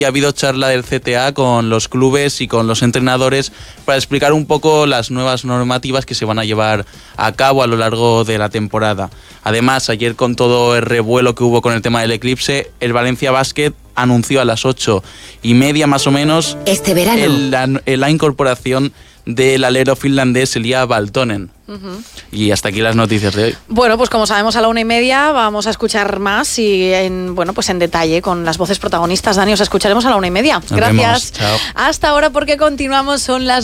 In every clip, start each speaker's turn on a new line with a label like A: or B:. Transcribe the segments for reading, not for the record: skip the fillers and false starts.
A: ha habido charla del CTA con los clubes y con los entrenadores para explicar un poco las nuevas normativas que se van a llevar a cabo a lo largo de la temporada. Además, ayer con todo el revuelo que hubo con el tema del eclipse, el Valencia Basket anunció a las 8:30 más o menos
B: este verano
A: la incorporación del alero finlandés Elia Valtonen. Y hasta aquí las noticias de hoy.
C: Bueno, pues como sabemos a la 1:30 vamos a escuchar más y en detalle con las voces protagonistas. Dani, os escucharemos a la 1:30. Gracias.
A: Chao.
C: Hasta ahora, porque continuamos, son las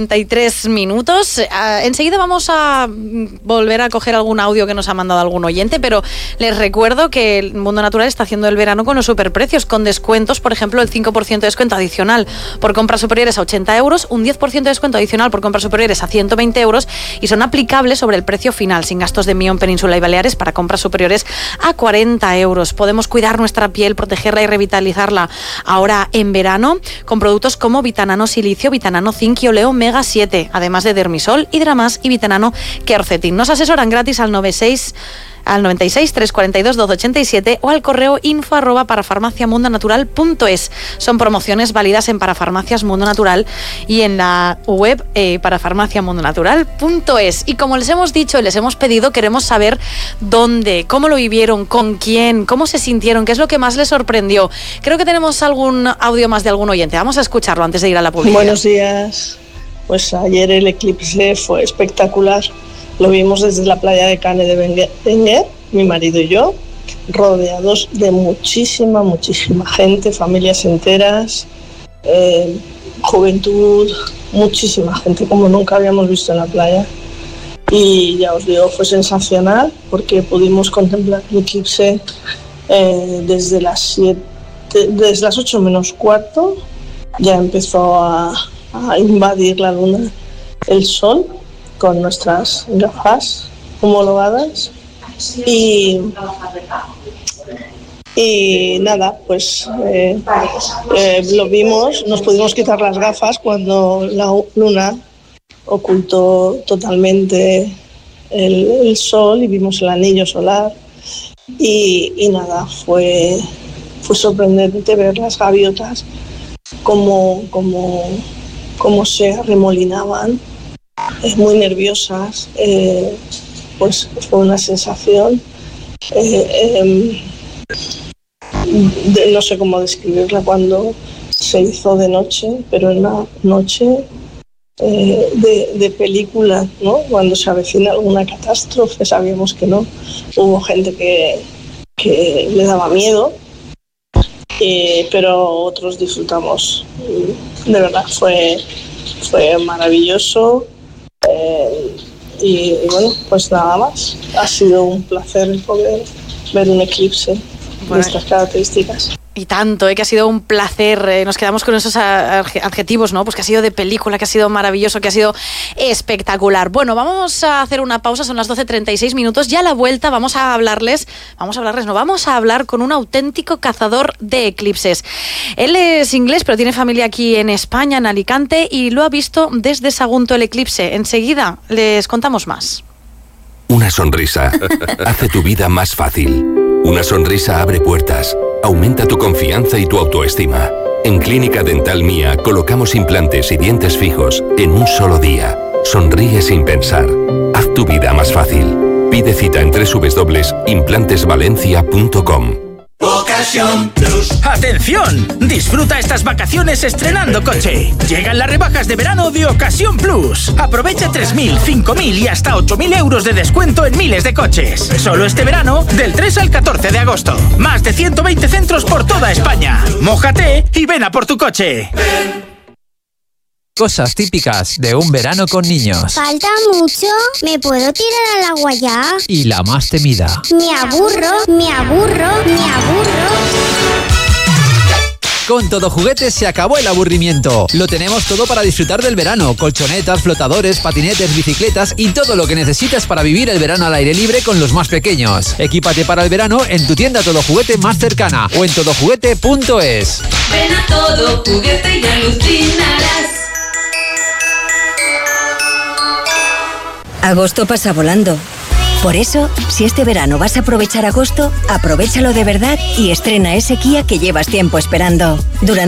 C: 12:33. Enseguida vamos a volver a coger algún audio que nos ha mandado algún oyente, pero les recuerdo que el Mundo Natural está haciendo el verano con los superprecios, con descuentos, por ejemplo, el 5% de descuento adicional por compras superiores a 80 euros, un 10% de descuento adicional por compras superiores a 120 euros y son aplicables sobre el precio final, sin gastos de envío en Península y Baleares para compras superiores a 40 euros. Podemos cuidar nuestra piel, protegerla y revitalizarla ahora en verano con productos como Vitanano Silicio, Vitanano Zinc y Oleo Omega 7, además de Dermisol, Hidramas y Vitanano Quercetin. Nos asesoran gratis al 96 342 1287 o al correo info@parafarmaciamundonatural.es. Son promociones válidas en Parafarmacias Mundo Natural y en la web parafarmaciamundonatural.es. Y como les hemos dicho y les hemos pedido, queremos saber dónde, cómo lo vivieron, con quién, cómo se sintieron, qué es lo que más les sorprendió. Creo que tenemos algún audio más de algún oyente. Vamos a escucharlo antes de ir a la publicidad.
D: Buenos días. Pues ayer el eclipse fue espectacular. Lo vimos desde la playa de Cane de Benger, mi marido y yo, rodeados de muchísima gente, familias enteras, juventud, muchísima gente, como nunca habíamos visto en la playa. Y ya os digo, fue sensacional porque pudimos contemplar el eclipse desde las 8 menos cuarto. Ya empezó a invadir la luna el sol con nuestras gafas homologadas y nada, pues lo vimos, nos pudimos quitar las gafas cuando la luna ocultó totalmente el sol y vimos el anillo solar y nada, fue sorprendente ver las gaviotas como se arremolinaban, muy nerviosas, pues fue una sensación, no sé cómo describirla cuando se hizo de noche, pero en una noche de película, ¿no? Cuando se avecina alguna catástrofe, sabíamos que no, hubo gente que le daba miedo, pero otros disfrutamos, de verdad fue maravilloso. Y bueno, pues nada más. Ha sido un placer el poder ver un eclipse de estas características.
C: Y tanto, que ha sido un placer. Nos quedamos con esos adjetivos, ¿no? Pues que ha sido de película, que ha sido maravilloso, que ha sido espectacular. Bueno, vamos a hacer una pausa, son las 12:36. Ya a la vuelta vamos a hablar con un auténtico cazador de eclipses. Él es inglés, pero tiene familia aquí en España, en Alicante, y lo ha visto desde Sagunto el eclipse. Enseguida les contamos más.
E: Una sonrisa hace tu vida más fácil. Una sonrisa abre puertas, aumenta tu confianza y tu autoestima. En Clínica Dental Mía colocamos implantes y dientes fijos en un solo día. Sonríe sin pensar. Haz tu vida más fácil. Pide cita en www.implantesvalencia.com.
F: Ocasión Plus. ¡Atención! Disfruta estas vacaciones estrenando coche. Llegan las rebajas de verano de Ocasión Plus. Aprovecha 3.000, 5.000 y hasta 8.000 euros de descuento en miles de coches. Solo este verano, del 3 al 14 de agosto. Más de 120 centros por toda España. Mójate y ven a por tu coche.
G: Cosas típicas de un verano con niños.
H: ¿Falta mucho? ¿Me puedo tirar al agua ya?
G: Y la más temida.
H: Me aburro.
G: Con Todo Juguetes se acabó el aburrimiento. Lo tenemos todo para disfrutar del verano. Colchonetas, flotadores, patinetes, bicicletas y todo lo que necesitas para vivir el verano al aire libre con los más pequeños. Equípate para el verano en tu tienda Todo Juguete más cercana o en todojuguete.es.
I: Ven a Todo Juguete y alucinarás.
B: Agosto pasa volando. Por eso, si este verano vas a aprovechar agosto, aprovéchalo de verdad y estrena ese Kia que llevas tiempo esperando. Durante